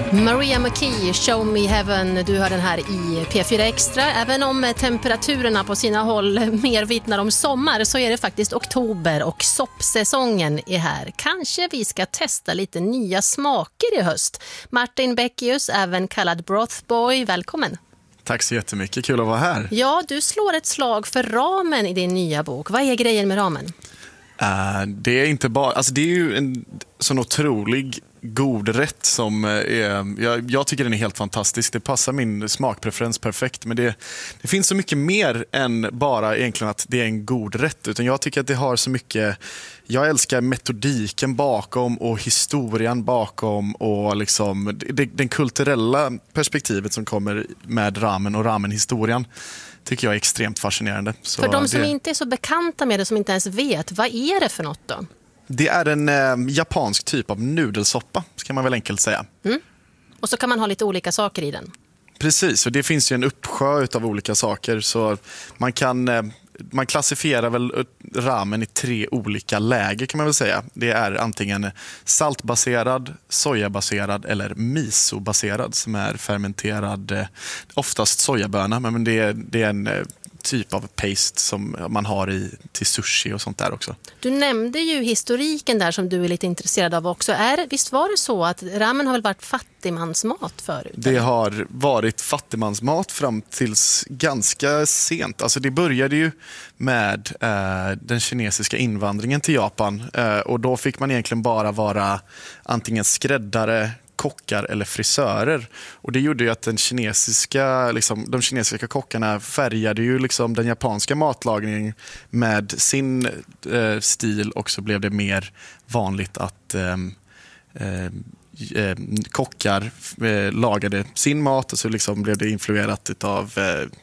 Maria McKee, Show Me Heaven. Du hör den här i P4 Extra. Även om temperaturerna på sina håll mer vittnar om sommar så är det faktiskt oktober och soppsäsongen är här. Kanske vi ska testa lite nya smaker i höst. Martin Beckius, även kallad Brothboy, välkommen. Tack så jättemycket, kul att vara här. Ja, du slår ett slag för ramen i din nya bok. Vad är grejen med ramen? Det är inte bara, alltså det är ju en sån otrolig god rätt som jag tycker den är helt fantastisk. Det passar min smakpreferens perfekt, men det finns så mycket mer än bara egentligen att det är en god rätt, utan jag tycker att det har så mycket. Jag älskar metodiken bakom och historien bakom och liksom den kulturella perspektivet som kommer med ramen och ramen-historien tycker jag är extremt fascinerande. Så för de som inte är så bekanta med det, som inte ens vet, vad är det för något då? Det är en japansk typ av nudelsoppa, ska man väl enkelt säga. Mm. Och så kan man ha lite olika saker i den. Precis, och det finns ju en uppsjö av olika saker. Så man klassifierar väl ramen i 3 olika läger kan man väl säga. Det är antingen saltbaserad, sojabaserad eller misobaserad som är fermenterad, oftast sojaböna. Men det är en typ av paste som man har till sushi och sånt där också. Du nämnde ju historiken där som du är lite intresserad av också. Visst var det så att ramen har väl varit fattigmansmat förut? Det har varit fattigmansmat fram tills ganska sent. Alltså det började ju med den kinesiska invandringen till Japan och då fick man egentligen bara vara antingen skräddare, kockar eller frisörer. Och det gjorde ju att de kinesiska kockarna färgade ju liksom den japanska matlagningen med sin stil, och så blev det mer vanligt att kockar lagade sin mat och så liksom blev det influerat av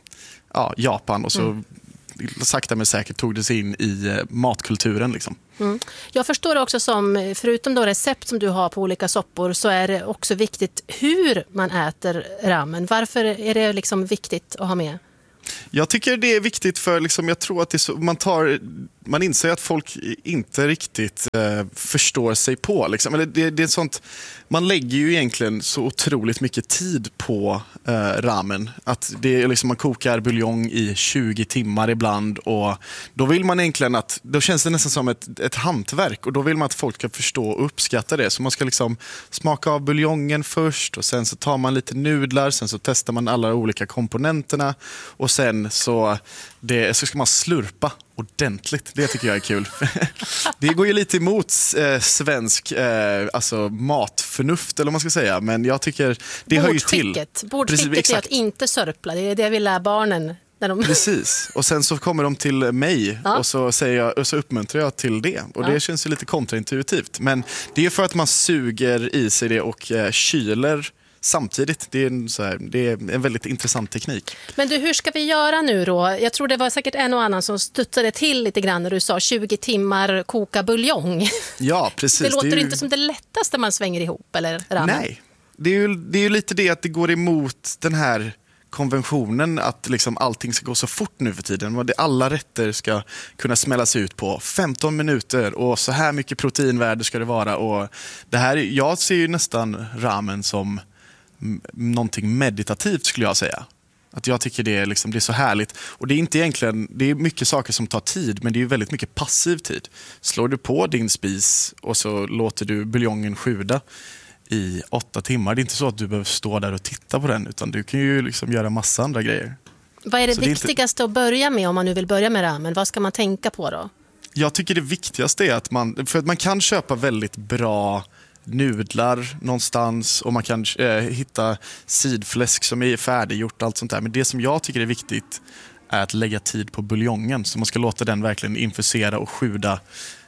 Japan och så sakta men säkert tog det sig in i matkulturen liksom. Mm. Jag förstår också som, förutom då recept som du har på olika soppor, så är det också viktigt hur man äter ramen. Varför är det liksom viktigt att ha med? Jag tycker det är viktigt för jag tror att det är så, man inser att folk inte riktigt förstår sig på. Liksom. Eller det är sånt, man lägger ju egentligen så otroligt mycket tid på ramen. Att det är man kokar buljong i 20 timmar ibland, och då vill man egentligen då känns det nästan som ett hantverk, och då vill man att folk ska förstå och uppskatta det. Så man ska smaka av buljongen först, och sen så tar man lite nudlar, sen så testar man alla olika komponenterna, och sen så ska man slurpa ordentligt. Det tycker jag är kul. Det går ju lite emot svensk matförnuft eller vad man ska säga, men jag tycker det hör ju till. Bordskicket är att inte sörpla. Det är det vi lär barnen. Precis, och sen så kommer de till mig och så uppmuntrar jag till det, och det känns ju lite kontraintuitivt, men det är för att man suger i sig det och kyler samtidigt. Det är en väldigt intressant teknik. Men du, hur ska vi göra nu då? Jag tror det var säkert en och annan som studsade till lite grann när du sa 20 timmar koka buljong. Ja, precis. Det låter inte som det lättaste man svänger ihop, eller ramen? Nej, det är ju lite det att det går emot den här konventionen att allting ska gå så fort nu för tiden. Alla rätter ska kunna smällas ut på 15 minuter och så här mycket proteinvärde ska det vara. Och jag ser ju nästan ramen som någonting meditativt, skulle jag säga. Att jag tycker det är så härligt. Och det är inte egentligen, det är mycket saker som tar tid, men det är ju väldigt mycket passiv tid. Slår du på din spis och så låter du buljongen sjuda i 8 timmar. Det är inte så att du behöver stå där och titta på den, utan du kan ju göra massa andra grejer. Vad är det viktigaste att börja med om man nu vill börja med ramen? Vad ska man tänka på då? Jag tycker det viktigaste är att man kan köpa väldigt bra nudlar någonstans, och man kan hitta sidfläsk som är färdiggjort, allt sånt där. Men det som jag tycker är viktigt är att lägga tid på buljongen, så man ska låta den verkligen infusera och sjuda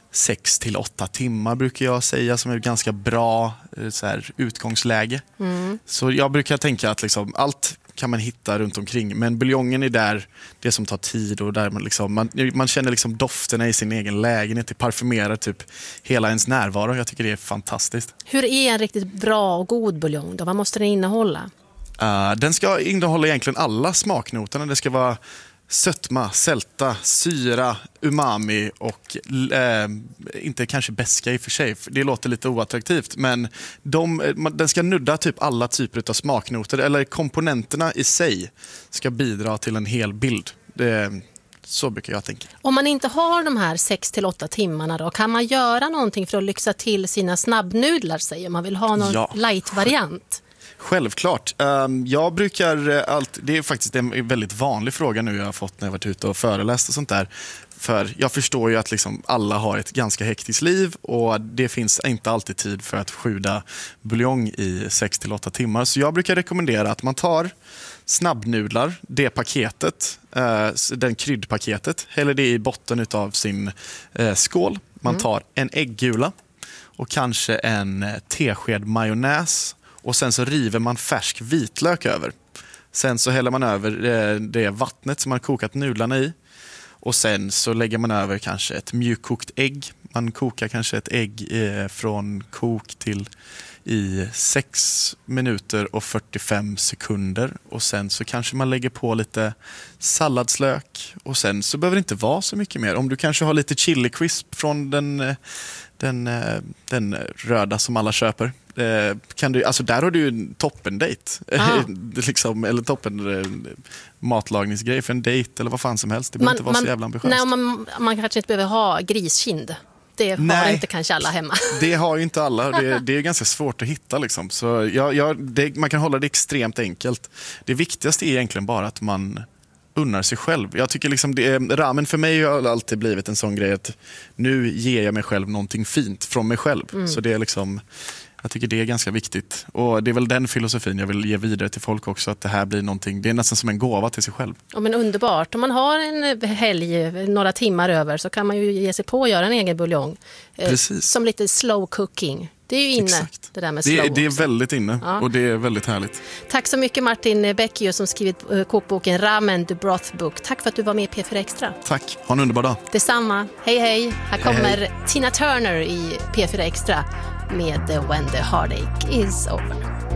6-8 timmar brukar jag säga, som är ett ganska bra utgångsläge. Så jag brukar tänka att allt kan man hitta runt omkring, men buljongen är där det som tar tid, och där man känner dofterna i sin egen lägenhet. Det parfymerar typ hela ens närvaro. Jag tycker det är fantastiskt. Hur är en riktigt bra och god buljong då? Vad måste den innehålla? Den ska innehålla egentligen alla smaknoterna. Det ska vara sötma, sälta, syra, umami och inte kanske beska i och för sig. Det låter lite oattraktivt, men den ska nudda typ alla typer av smaknoter, eller komponenterna i sig ska bidra till en hel bild. Så brukar jag tänka. Om man inte har de här 6-8 timmarna då, kan man göra någonting för att lyxa till sina snabbnudlar, säger man vill ha någon light-variant? Självklart. Jag brukar det är faktiskt en väldigt vanlig fråga nu jag har fått när jag varit ute och föreläst och sånt där. För jag förstår ju att liksom alla har ett ganska hektiskt liv och det finns inte alltid tid för att sjuda buljong i 6-8 timmar. Så jag brukar rekommendera att man tar snabbnudlar, det paketet, den kryddpaketet, häller det i botten av sin skål. Man tar en äggula och kanske en tesked majonnäs. Och sen så river man färsk vitlök över. Sen så häller man över det vattnet som man kokat nudlarna i. Och sen så lägger man över kanske ett mjukkokt ägg. Man kokar kanske ett ägg från kok till i 6 minuter och 45 sekunder. Och sen så kanske man lägger på lite salladslök. Och sen så behöver det inte vara så mycket mer. Om du kanske har lite chili crisp från den röda som alla köper. Alltså där har du ju en toppen-date. Liksom, eller toppen matlagningsgrej för en date eller vad fan som helst. Det behöver inte vara så jävla ambitiöst. Nej, man kanske inte behöver ha griskind. Det har inte kanske alla hemma. Det har ju inte alla. Det är ganska svårt att hitta. Liksom. Så man kan hålla det extremt enkelt. Det viktigaste är egentligen bara att man unnar sig själv. Jag tycker liksom ramen för mig har alltid blivit en sån grej att nu ger jag mig själv någonting fint från mig själv. Så det är liksom, jag tycker det är ganska viktigt. Och det är väl den filosofin jag vill ge vidare till folk också, att det här blir någonting, det är nästan som en gåva till sig själv. Ja, men underbart. Om man har en helg, några timmar över, så kan man ju ge sig på att göra en egen buljong. Som lite slow cooking. Det är ju inne. Exakt. Det där med slow. Det är väldigt inne och det är väldigt härligt. Tack så mycket Martin Beckio som skrivit kokboken Ramen The Broth Book. Tack för att du var med i P4 Extra. Tack, ha en underbar dag. Detsamma, hej. Här kommer Tina Turner i P4 Extra med When the Heartache is Over.